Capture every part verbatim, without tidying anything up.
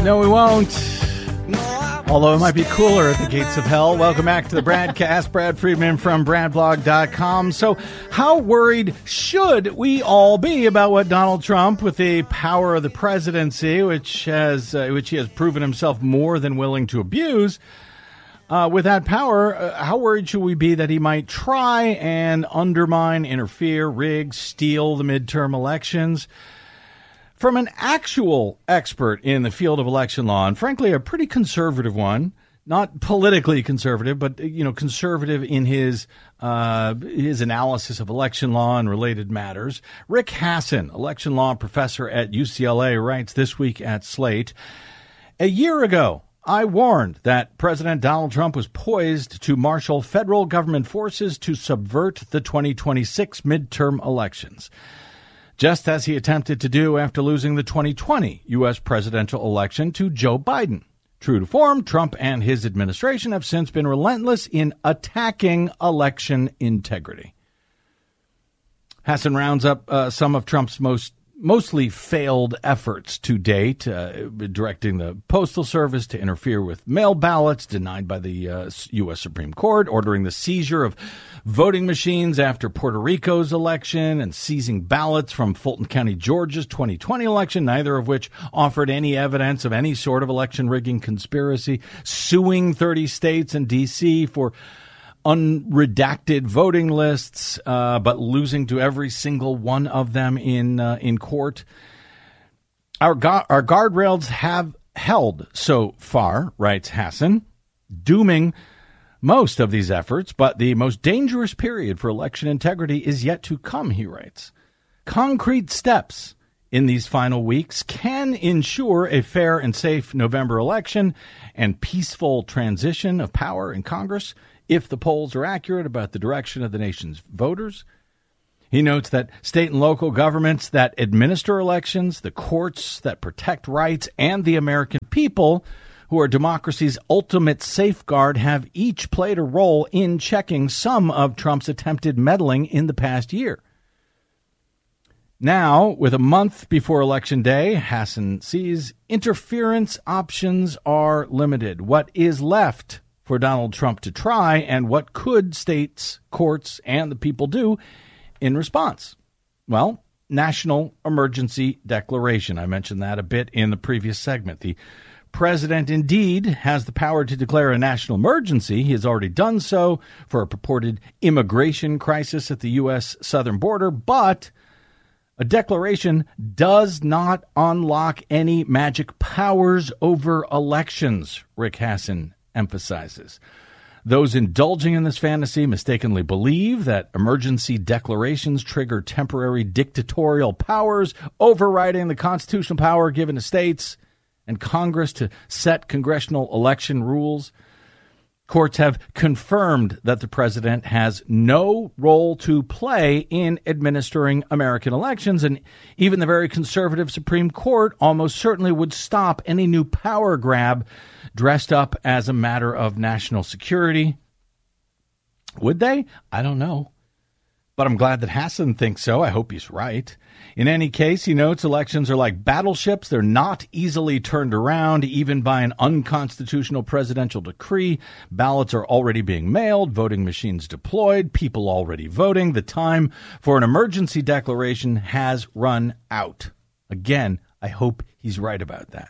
No, we won't. Although it might be cooler at the gates of hell. Welcome back to the Bradcast. Brad Friedman from Brad Blog dot com. So how worried should we all be about what Donald Trump, with the power of the presidency, which has uh, which he has proven himself more than willing to abuse, uh, with that power, uh, how worried should we be that he might try and undermine, interfere, rig, steal the midterm elections? From an actual expert in the field of election law, and frankly, a pretty conservative one, not politically conservative, but, you know, conservative in his uh, his analysis of election law and related matters. Rick Hasen, election law professor at U C L A, writes this week at Slate, a year ago, I warned that President Donald Trump was poised to marshal federal government forces to subvert the twenty twenty-six midterm elections, just as he attempted to do after losing the twenty twenty U S presidential election to Joe Biden. True to form, Trump and his administration have since been relentless in attacking election integrity. Hasen rounds up uh, some of Trump's most mostly failed efforts to date, uh, directing the Postal Service to interfere with mail ballots denied by the uh, U S Supreme Court, ordering the seizure of voting machines after Puerto Rico's election, and seizing ballots from Fulton County, Georgia's twenty twenty election, neither of which offered any evidence of any sort of election rigging conspiracy, suing thirty states and D C for unredacted voting lists, uh, but losing to every single one of them in uh, in court. Our gu- our guardrails have held so far, writes Hasen, dooming most of these efforts, but the most dangerous period for election integrity is yet to come, he writes. Concrete steps in these final weeks can ensure a fair and safe November election and peaceful transition of power in Congress if the polls are accurate about the direction of the nation's voters. He notes that state and local governments that administer elections, the courts that protect rights, and the American people, who are democracy's ultimate safeguard, have each played a role in checking some of Trump's attempted meddling in the past year. Now, with a month before Election Day, Hasen sees interference options are limited. What is left for Donald Trump to try, and what could states, courts, and the people do in response? Well, national emergency declaration. I mentioned that a bit in the previous segment. The president indeed has the power to declare a national emergency. He has already done so for a purported immigration crisis at the U S southern border, but a declaration does not unlock any magic powers over elections, Rick Hasen emphasizes. Those indulging in this fantasy mistakenly believe that emergency declarations trigger temporary dictatorial powers, overriding the constitutional power given to states and Congress to set congressional election rules. Courts have confirmed that the president has no role to play in administering American elections, and even the very conservative Supreme Court almost certainly would stop any new power grab dressed up as a matter of national security. Would they? I don't know. But I'm glad that Hasen thinks so. I hope he's right. In any case, he notes elections are like battleships. They're not easily turned around, even by an unconstitutional presidential decree. Ballots are already being mailed, voting machines deployed, people already voting. The time for an emergency declaration has run out. Again, I hope he's right about that.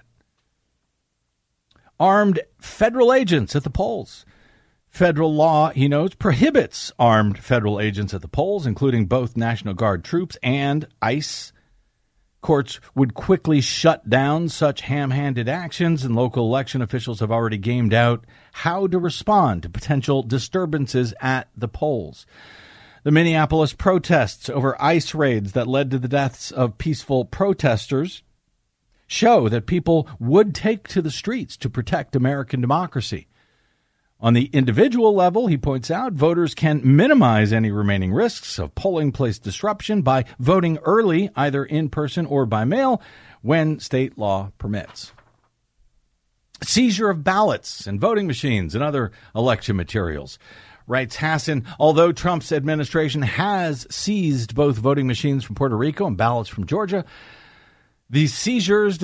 Armed federal agents at the polls. Federal law, he notes, prohibits armed federal agents at the polls, including both National Guard troops and ICE. Courts would quickly shut down such ham-handed actions, and local election officials have already gamed out how to respond to potential disturbances at the polls. The Minneapolis protests over ICE raids that led to the deaths of peaceful protesters show that people would take to the streets to protect American democracy. On the individual level, he points out, voters can minimize any remaining risks of polling place disruption by voting early, either in person or by mail, when state law permits. Seizure of ballots and voting machines and other election materials. Writes Hasen, although Trump's administration has seized both voting machines from Puerto Rico and ballots from Georgia, these seizures did not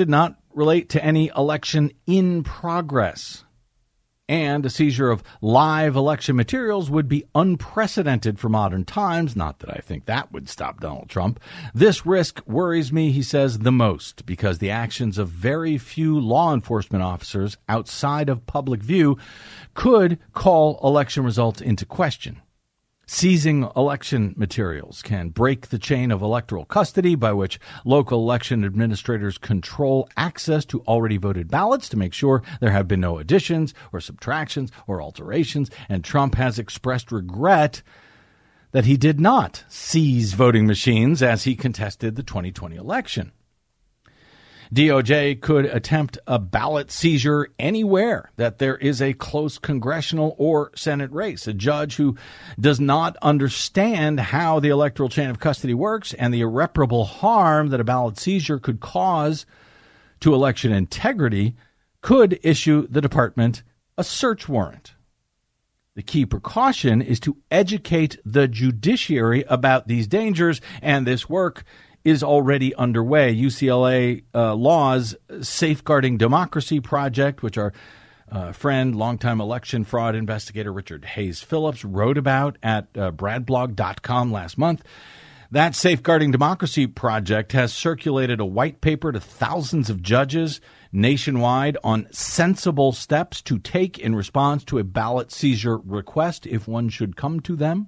relate to any election in progress. And a seizure of live election materials would be unprecedented for modern times. Not that I think that would stop Donald Trump. This risk worries me, he says, the most, because the actions of very few law enforcement officers outside of public view could call election results into question. Seizing election materials can break the chain of electoral custody by which local election administrators control access to already voted ballots to make sure there have been no additions or subtractions or alterations. And Trump has expressed regret that he did not seize voting machines as he contested the twenty twenty election. D O J could attempt a ballot seizure anywhere that there is a close congressional or Senate race. A judge who does not understand how the electoral chain of custody works and the irreparable harm that a ballot seizure could cause to election integrity could issue the department a search warrant. The key precaution is to educate the judiciary about these dangers, and this work is already underway. U C L A uh, Law's Safeguarding Democracy Project, which our uh, friend, longtime election fraud investigator Richard Hayes Phillips wrote about at uh, brad blog dot com last month. That Safeguarding Democracy Project has circulated a white paper to thousands of judges nationwide on sensible steps to take in response to a ballot seizure request if one should come to them.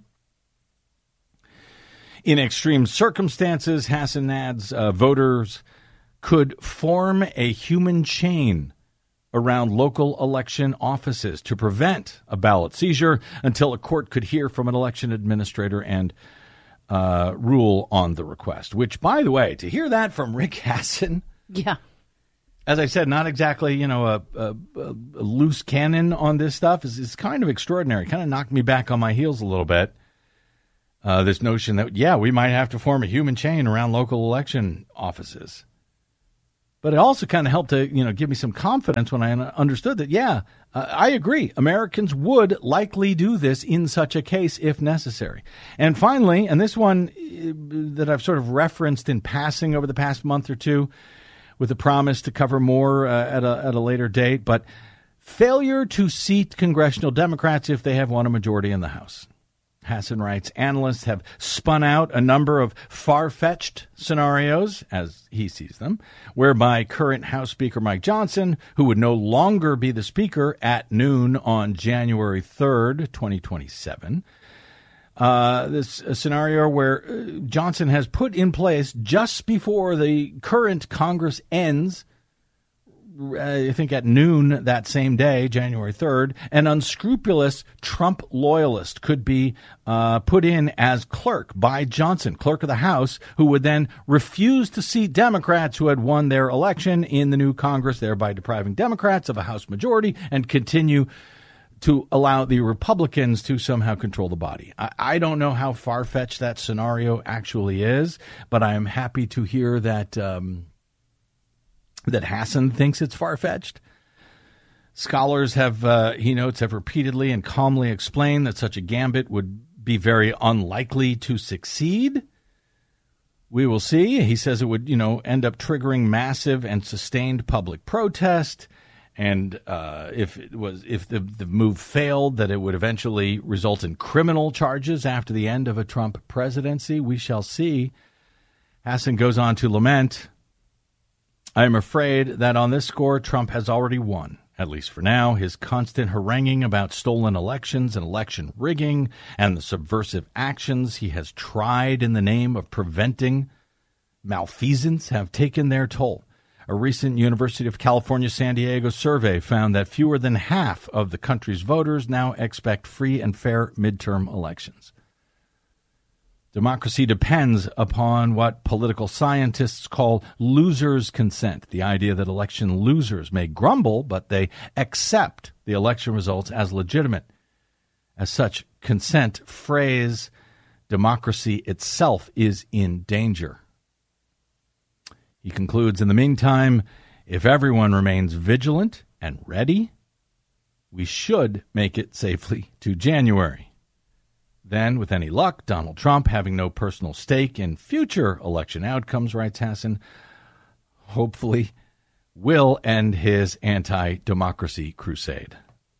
In extreme circumstances, Hassan adds, uh, voters could form a human chain around local election offices to prevent a ballot seizure until a court could hear from an election administrator and uh, rule on the request. Which, by the way, to hear that from Rick Hassan, yeah, as I said, not exactly, you know, a, a, a loose cannon on this stuff is, is kind of extraordinary. Kind of knocked me back on my heels a little bit. Uh, this notion that, yeah, we might have to form a human chain around local election offices. But it also kind of helped to, you know, give me some confidence when I understood that, yeah, uh, I agree. Americans would likely do this in such a case if necessary. And finally, and this one that I've sort of referenced in passing over the past month or two with a promise to cover more uh, at a, at a later date, but failure to seat congressional Democrats if they have won a majority in the House. Hassan writes, analysts have spun out a number of far-fetched scenarios, as he sees them, whereby current House Speaker Mike Johnson, who would no longer be the Speaker at noon on January third, twenty twenty-seven, uh, this a scenario where uh, Johnson has put in place just before the current Congress ends, I think at noon that same day, January third, an unscrupulous Trump loyalist could be uh, put in as clerk by Johnson, clerk of the House, who would then refuse to seat Democrats who had won their election in the new Congress, thereby depriving Democrats of a House majority and continue to allow the Republicans to somehow control the body. I, I don't know how far-fetched that scenario actually is, but I am happy to hear that um, that Hassan thinks it's far-fetched. Scholars have, uh, he notes, have repeatedly and calmly explained that such a gambit would be very unlikely to succeed. We will see. He says it would, you know, end up triggering massive and sustained public protest. And uh, if it was, if the, the move failed, that it would eventually result in criminal charges after the end of a Trump presidency. We shall see. Hassan goes on to lament, I am afraid that on this score, Trump has already won, at least for now. His constant haranguing about stolen elections and election rigging and the subversive actions he has tried in the name of preventing malfeasance have taken their toll. A recent University of California, San Diego survey found that fewer than half of the country's voters now expect free and fair midterm elections. Democracy depends upon what political scientists call losers' consent, the idea that election losers may grumble, but they accept the election results as legitimate. As such, consent phrase, democracy itself is in danger. He concludes, in the meantime, if everyone remains vigilant and ready, we should make it safely to January. Then, with any luck, Donald Trump, having no personal stake in future election outcomes, writes Hassan, hopefully will end his anti-democracy crusade.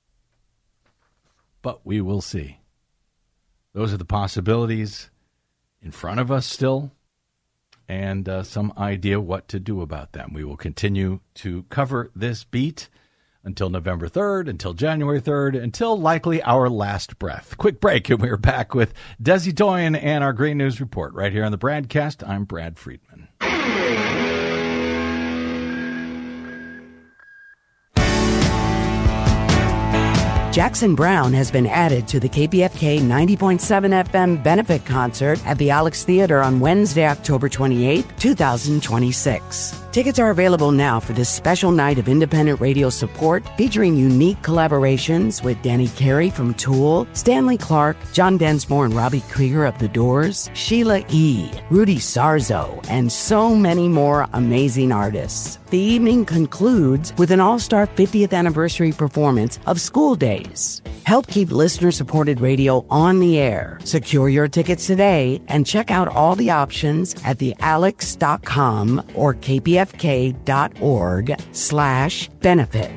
But we will see. Those are the possibilities in front of us still, and uh, some idea what to do about them. We will continue to cover this beat until November third, until January third, until likely our last breath. Quick break, and we're back with Desi Doyen and our Green News Report right here on the Bradcast. I'm Brad Friedman. Jackson Browne has been added to the K P F K ninety point seven F M benefit concert at the Alex Theater on Wednesday, October twenty-eighth, twenty twenty-six. Tickets are available now for this special night of independent radio support featuring unique collaborations with Danny Carey from Tool, Stanley Clarke, John Densmore and Robbie Krieger of The Doors, Sheila E., Rudy Sarzo, and so many more amazing artists. The evening concludes with an all-star fiftieth anniversary performance of School Days. Help keep listener-supported radio on the air. Secure your tickets today and check out all the options at the alex dot com or k p f k dot org slash benefit.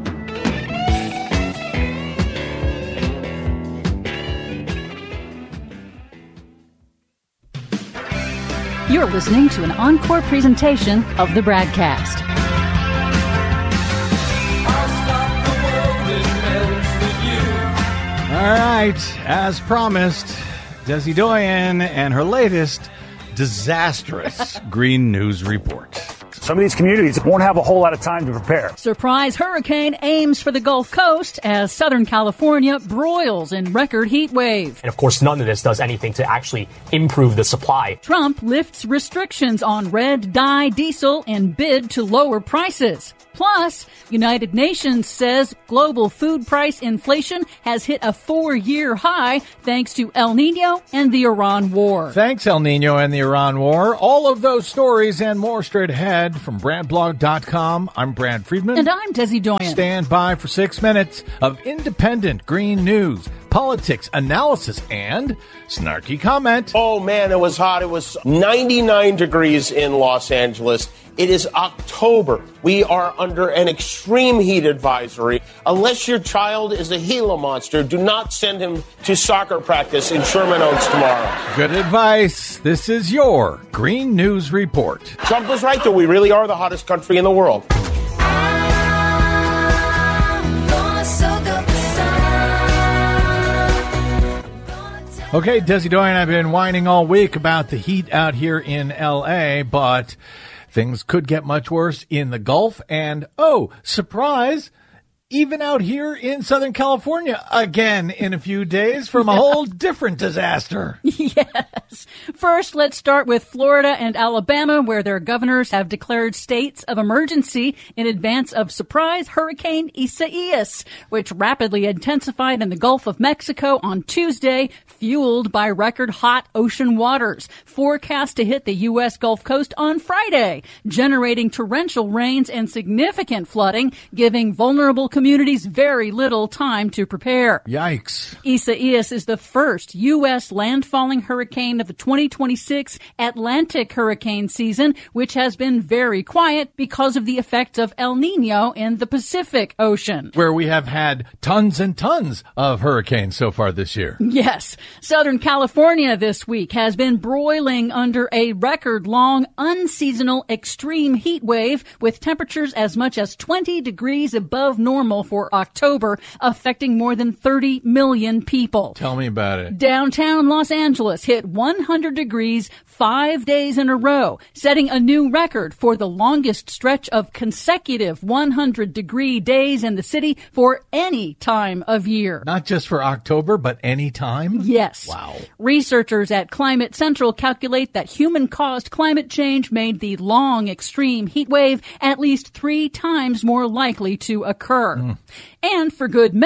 You're listening to an encore presentation of the Bradcast. All right, as promised, Desi Doyen and her latest disastrous Green News Report. Some of these communities won't have a whole lot of time to prepare. Surprise hurricane aims for the Gulf Coast as Southern California broils in record heat wave. And of course, none of this does anything to actually improve the supply. Trump lifts restrictions on red dye diesel in bid to lower prices. Plus, United Nations says global food price inflation has hit a four-year high thanks to El Nino and the Iran war. Thanks, El Nino and the Iran war. All of those stories and more straight ahead from brad blog dot com. I'm Brad Friedman. And I'm Desi Doyen. Stand by for six minutes of independent green news, politics, analysis, and snarky comment. Oh, man, it was hot. It was ninety-nine degrees in Los Angeles. It is October. We are under an extreme heat advisory. Unless your child is a Gila monster, do not send him to soccer practice in Sherman Oaks tomorrow. Good advice. This is your Green News Report. Trump was right, though. We really are the hottest country in the world. Okay, Desi Doyen, I've been whining all week about the heat out here in L A, but things could get much worse in the Gulf. And, oh, surprise, even out here in Southern California again in a few days from a whole different disaster. Yes. First, let's start with Florida and Alabama, where their governors have declared states of emergency in advance of surprise Hurricane Isaias, which rapidly intensified in the Gulf of Mexico on Tuesday, fueled by record hot ocean waters, forecast to hit the U S Gulf Coast on Friday, generating torrential rains and significant flooding, giving vulnerable communities very little time to prepare. Yikes. Isaias is the first U S landfalling hurricane of the twenty twenty-six Atlantic hurricane season, which has been very quiet because of the effects of El Nino in the Pacific Ocean, where we have had tons and tons of hurricanes so far this year. Yes. Southern California this week has been broiling under a record-long, unseasonal extreme heat wave with temperatures as much as twenty degrees above normal for October, affecting more than thirty million people. Tell me about it. Downtown Los Angeles hit one hundred degrees five days in a row, setting a new record for the longest stretch of consecutive one hundred degree days in the city for any time of year. Not just for October, but any time? Yes. Wow. Researchers at Climate Central calculate that human-caused climate change made the long extreme heat wave at least three times more likely to occur. Mm. And for good measure,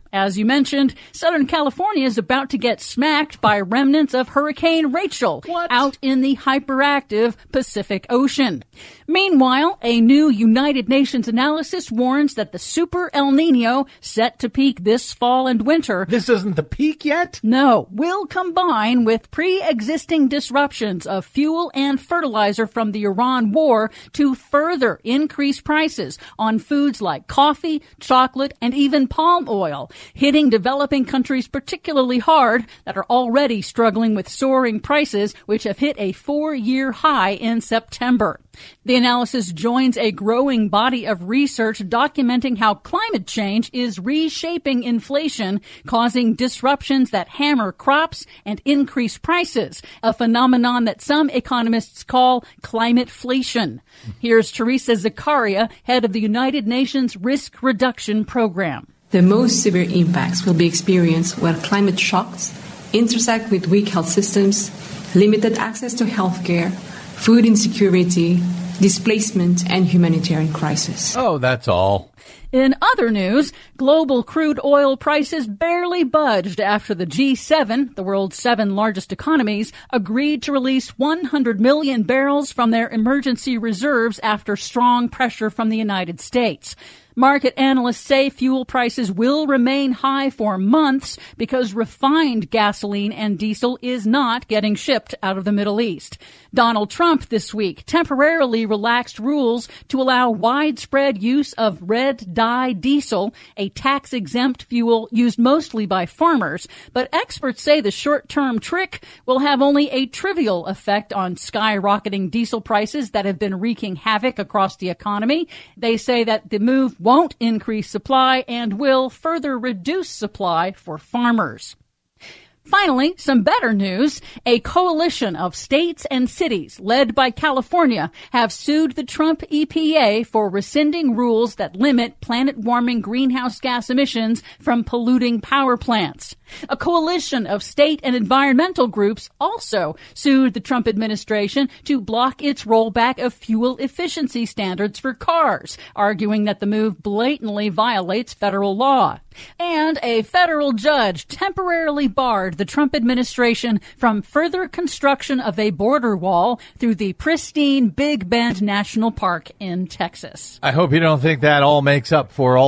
As you mentioned, Southern California is about to get smacked by remnants of Hurricane Rachel What? out in the hyperactive Pacific Ocean. Meanwhile, a new United Nations analysis warns that the Super El Nino, set to peak this fall and winter, This isn't the peak yet? no, will combine with pre-existing disruptions of fuel and fertilizer from the Iran war to further increase prices on foods like coffee, chocolate, and even palm oil, hitting developing countries particularly hard that are already struggling with soaring prices, which have hit a four-year high in September. The analysis joins a growing body of research documenting how climate change is reshaping inflation, causing disruptions that hammer crops and increase prices, a phenomenon that some economists call climateflation. Here's Teresa Zakaria, head of the United Nations Risk Reduction Program. The most severe impacts will be experienced where climate shocks intersect with weak health systems, limited access to health care, food insecurity, displacement, and humanitarian crisis. Oh, that's all. In other news, global crude oil prices barely budged after the G seven, the world's seven largest economies, agreed to release one hundred million barrels from their emergency reserves after strong pressure from the United States. Market analysts say fuel prices will remain high for months because refined gasoline and diesel is not getting shipped out of the Middle East. Donald Trump this week temporarily relaxed rules to allow widespread use of red dye diesel, a tax-exempt fuel used mostly by farmers. But experts say the short-term trick will have only a trivial effect on skyrocketing diesel prices that have been wreaking havoc across the economy. They say that the move won't increase supply and will further reduce supply for farmers. Finally, some better news. A coalition of states and cities led by California have sued the Trump E P A for rescinding rules that limit planet-warming greenhouse gas emissions from polluting power plants. A coalition of state and environmental groups also sued the Trump administration to block its rollback of fuel efficiency standards for cars, arguing that the move blatantly violates federal law. And a federal judge temporarily barred the Trump administration from further construction of a border wall through the pristine Big Bend National Park in Texas. I hope you don't think that all makes up for all